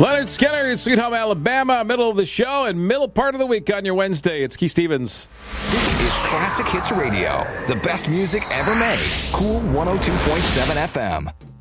Leonard Skinner, Sweet Home Alabama, middle of the show and middle part of the week on your Wednesday. It's Keith Stevens. This is Classic Hits Radio, the best music ever made. Cool 102.7 FM.